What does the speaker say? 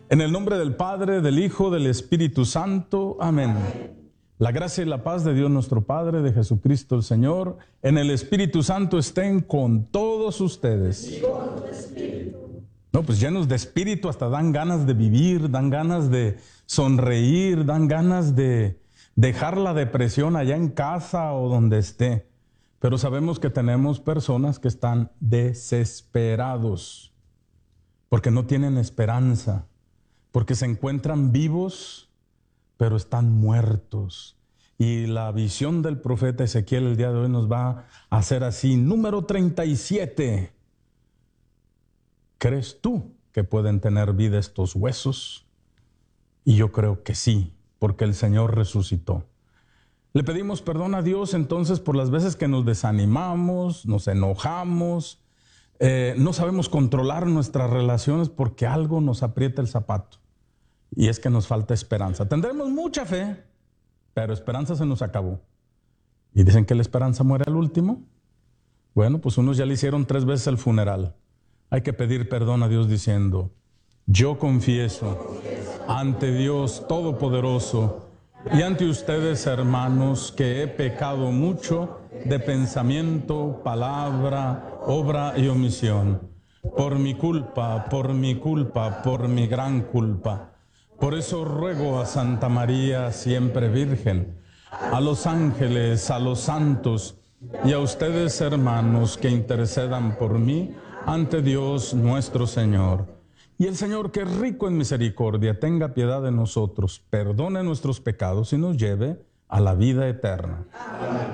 En el nombre del Padre, del Hijo, del Espíritu Santo. Amén. La gracia y la paz de Dios nuestro Padre, de Jesucristo el Señor, en el Espíritu Santo estén con todos ustedes. Y con tu espíritu. No, pues llenos de espíritu, hasta dan ganas de vivir, dan ganas de sonreír, dan ganas de dejar la depresión allá en casa o donde esté. Pero sabemos que tenemos personas que están desesperados porque no tienen esperanza, porque se encuentran vivos, pero están muertos. Y la visión del profeta Ezequiel el día de hoy nos va a hacer así. Número 37. ¿Crees tú que pueden tener vida estos huesos? Y yo creo que sí, porque el Señor resucitó. Le pedimos perdón a Dios entonces por las veces que nos desanimamos, nos enojamos, no sabemos controlar nuestras relaciones porque algo nos aprieta el zapato. Y es que nos falta esperanza. Tendremos mucha fe, pero esperanza se nos acabó. Y dicen que la esperanza muere al último. Bueno, pues unos ya le hicieron 3 veces el funeral. Hay que pedir perdón a Dios diciendo: yo confieso ante Dios Todopoderoso y ante ustedes, hermanos, que he pecado mucho de pensamiento, palabra, obra y omisión. Por mi culpa, por mi gran culpa. Por eso ruego a Santa María, siempre Virgen, a los ángeles, a los santos y a ustedes, hermanos, que intercedan por mí ante Dios nuestro Señor. Y el Señor, que es rico en misericordia, tenga piedad de nosotros, perdone nuestros pecados y nos lleve a la vida eterna. Amén.